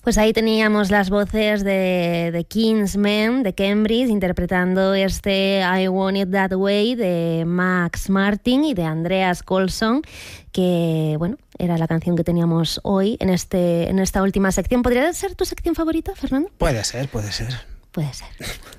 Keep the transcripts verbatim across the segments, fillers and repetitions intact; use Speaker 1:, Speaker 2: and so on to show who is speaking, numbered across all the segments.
Speaker 1: Pues ahí teníamos las voces de, de Kingsmen, de Cambridge, interpretando este I Want It That Way de Max Martin y de Andreas Coulson, que, bueno, era la canción que teníamos hoy en, este, en esta última sección. ¿Podría ser tu sección favorita, Fernando?
Speaker 2: Puede ser, puede ser.
Speaker 1: Puede ser.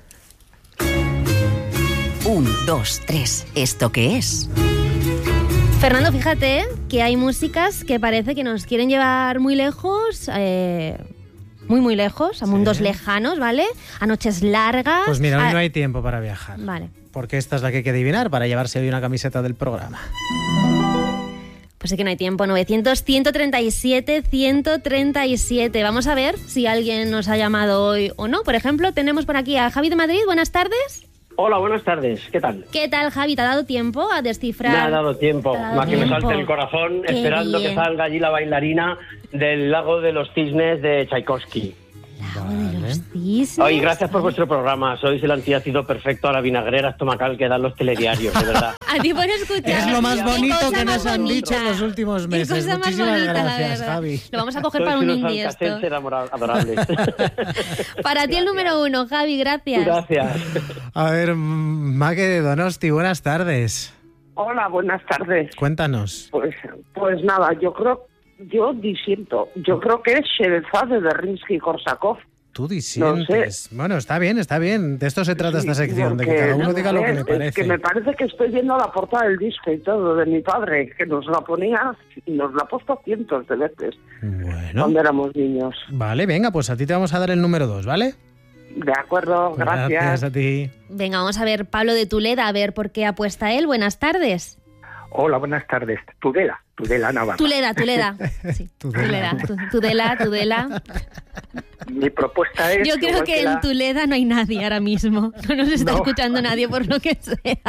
Speaker 3: Un, dos, tres. ¿Esto qué es?
Speaker 1: Fernando, fíjate que hay músicas que parece que nos quieren llevar muy lejos, eh, muy muy lejos, a sí. mundos lejanos, ¿vale? A noches largas.
Speaker 2: Pues mira, hoy
Speaker 1: a...
Speaker 2: no hay tiempo para viajar.
Speaker 1: Vale.
Speaker 2: Porque esta es la que hay que adivinar para llevarse hoy una camiseta del programa.
Speaker 1: Pues sí que no hay tiempo. novecientos, ciento treinta y siete, ciento treinta y siete. Vamos a ver si alguien nos ha llamado hoy o no. Por ejemplo, tenemos por aquí a Javi de Madrid. Buenas tardes.
Speaker 4: Hola, buenas tardes. ¿Qué tal?
Speaker 1: ¿Qué tal, Javi? ¿Te ha dado tiempo a descifrar?
Speaker 4: Me ha dado tiempo.
Speaker 1: dado
Speaker 4: Más
Speaker 1: tiempo.
Speaker 4: que me salte el corazón
Speaker 1: Qué
Speaker 4: esperando
Speaker 1: bien.
Speaker 4: que salga allí la bailarina del Lago de los Cisnes de Tchaikovsky.
Speaker 1: Lago
Speaker 2: Vale.
Speaker 1: de los Cisnes.
Speaker 4: Oye, gracias por vuestro programa. Sois el antídoto perfecto a la vinagrera estomacal que dan los telediarios, de verdad.
Speaker 1: A ti por escuchar.
Speaker 2: Es lo más
Speaker 1: Qué
Speaker 2: bonito
Speaker 1: cosa
Speaker 2: que
Speaker 1: más
Speaker 2: nos han
Speaker 1: bonita.
Speaker 2: dicho en los últimos
Speaker 1: Qué
Speaker 2: meses.
Speaker 1: cosa más
Speaker 2: Muchísimas
Speaker 1: bonita, la
Speaker 2: gracias,
Speaker 1: verdad.
Speaker 2: Javi.
Speaker 1: Lo vamos a coger
Speaker 4: Sois
Speaker 1: para un
Speaker 4: unos
Speaker 1: indie esto.
Speaker 4: alcacelses amora- adorables.
Speaker 1: Para ti el número uno, Javi, gracias.
Speaker 4: Gracias.
Speaker 2: A ver, Maque de Donosti, buenas tardes.
Speaker 5: Hola, buenas tardes.
Speaker 2: Cuéntanos.
Speaker 5: Pues, pues nada, yo creo, yo disiento. Yo creo que es Sherezade de Rimsky-Korsakov.
Speaker 2: Tú disientes.
Speaker 5: No
Speaker 2: Bueno, está bien, está bien. De esto se trata esta sección, de que cada uno
Speaker 5: no
Speaker 2: diga lo que
Speaker 5: sé,
Speaker 2: le
Speaker 5: es
Speaker 2: parece.
Speaker 5: que me parece que estoy viendo la portada del disco y todo de mi padre, que nos la ponía y nos la ha puesto cientos de veces
Speaker 2: Bueno,
Speaker 5: cuando éramos niños.
Speaker 2: vale, venga, pues a ti te vamos a dar el número dos, ¿vale?
Speaker 5: De acuerdo, gracias.
Speaker 2: Gracias a ti.
Speaker 1: Venga, vamos a ver Pablo de Tuleda, a ver por qué apuesta él. Buenas tardes.
Speaker 6: Hola, buenas tardes. Tudela, Tudela Navarra.
Speaker 1: Tuleda, Tuleda. Sí,
Speaker 2: Tudela.
Speaker 1: Tuleda. Tu- Tudela, Tudela.
Speaker 6: Mi propuesta es...
Speaker 1: Yo creo
Speaker 6: igual
Speaker 1: que en
Speaker 6: la-
Speaker 1: Tuleda no hay nadie ahora mismo. No nos está
Speaker 6: No.
Speaker 1: escuchando nadie por lo que sea.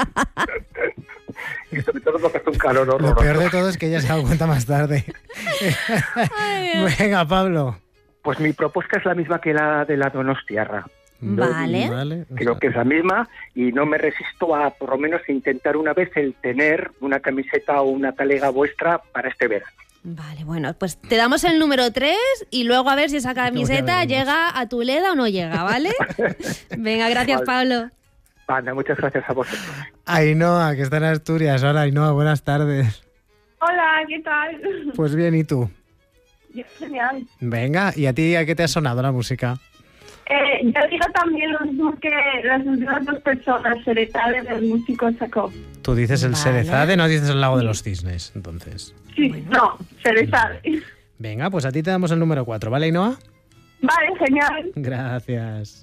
Speaker 6: Y sobre todo porque hace un calor
Speaker 2: Lo
Speaker 6: horroroso.
Speaker 2: peor de todo es que ella se ha dado cuenta más tarde.
Speaker 1: Ay, Dios.
Speaker 2: Venga, Pablo.
Speaker 6: Pues mi propuesta es la misma que la de la Donostiarra.
Speaker 1: Vale.
Speaker 2: Vale. o
Speaker 6: Creo
Speaker 2: sea,
Speaker 6: que es la misma y no me resisto a, por lo menos, intentar una vez el tener una camiseta o una talega vuestra para este verano.
Speaker 1: Vale, bueno, pues te damos el número tres y luego a ver si esa camiseta
Speaker 2: veremos.
Speaker 1: llega a Tuleda o no llega, ¿vale? Venga, gracias,
Speaker 6: Vale.
Speaker 1: Pablo.
Speaker 6: Vale, muchas gracias a vosotros.
Speaker 2: Ainhoa, que está en Asturias. Hola, Ainhoa, buenas tardes.
Speaker 7: Hola, ¿qué tal?
Speaker 2: Pues bien, ¿y tú?
Speaker 7: Yo, genial.
Speaker 2: Venga, ¿y a ti a qué te ha sonado la música?
Speaker 7: Eh, yo digo también lo mismo que las últimas dos personas, Sherezade del músico Sakov.
Speaker 2: Tú dices el
Speaker 1: Vale.
Speaker 2: Sherezade, no dices el Lago de los Cisnes, entonces.
Speaker 7: Sí, no, Sherezade.
Speaker 2: Venga, pues a ti te damos el número cuatro, ¿vale, Ainhoa?
Speaker 7: Vale, genial.
Speaker 2: Gracias.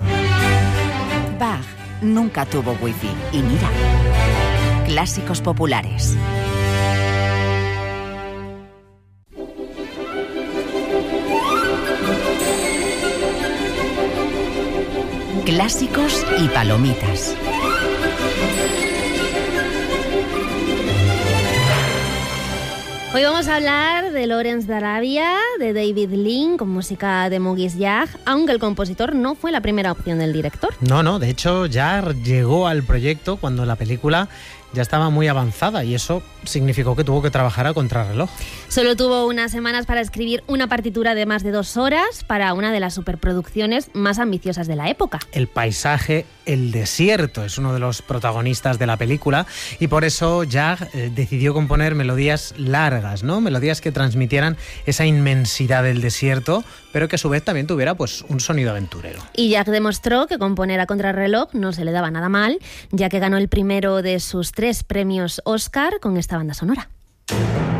Speaker 3: Bach nunca tuvo wifi. Y mira, clásicos populares. Clásicos y palomitas.
Speaker 1: Hoy vamos a hablar de Lawrence de Arabia, de David Lean, con música de Maurice Jarre, aunque el compositor no fue la primera opción del director.
Speaker 2: No, no, de hecho Jarre llegó al proyecto cuando la película ya estaba muy avanzada y eso significó que tuvo que trabajar a contrarreloj.
Speaker 1: Solo tuvo unas semanas para escribir una partitura de más de dos horas para una de las superproducciones más ambiciosas de la época.
Speaker 2: El paisaje, el desierto, es uno de los protagonistas de la película y por eso Jarre eh, decidió componer melodías largas, ¿no? Melodías que transmitieran esa inmensidad del desierto, pero que a su vez también tuviera pues un sonido aventurero.
Speaker 1: Y Jarre demostró que componer a contrarreloj no se le daba nada mal, ya que ganó el primero de sus tres premios Oscar con esta banda sonora.